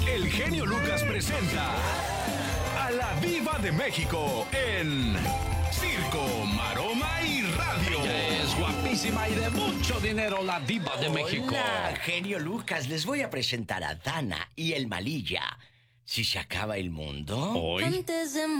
el genio Lucas presenta a la Diva de México en Circo, Maroma y Radio. Ella es guapísima y de mucho dinero, la Diva de México. Hola, genio Lucas. Les voy a presentar a Dana y el Malilla. Si se acaba el mundo... Hoy...